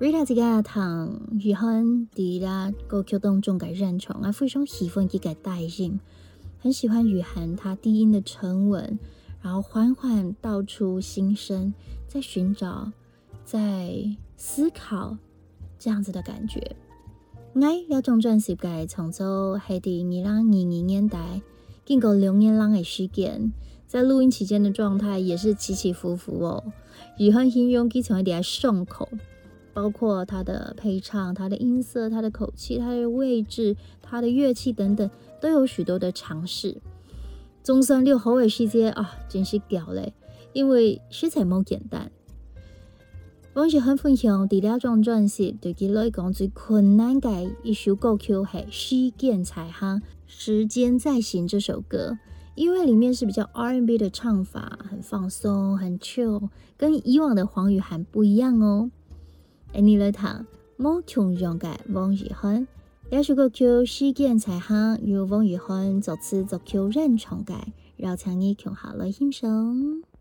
Rita 自己同雨涵伫啦歌曲当中嘅认同非常喜欢佢嘅带音，很喜欢雨涵她低音的沉稳，然后缓缓道出心声，在寻找，在思考这样子的感觉。呢张专辑嘅创作係伫2022年代，經過2年lang嘅時間，在錄音期間的狀態也是起起伏伏哦。雨涵形容佢成為啲順口。包括它的配唱、它的音色、它的口气、它的位置、它的乐器等等，都有許多的嘗試。總算了好嘅時間真是屌嘞，因為實在冇簡單。我是很分享第二張專輯對佢來講最困難嘅一首歌曲係《時間在行》，時間在行這首歌，因為裡面是比較 R&B 的唱法，很放鬆、很 chill， 跟以往的黃雨涵不一樣哦。你來聽冇重樣嘅王雨涵，呢首歌曲《時間在行》由王雨涵作詞作曲認唱嘅，邀請你共下來欣賞。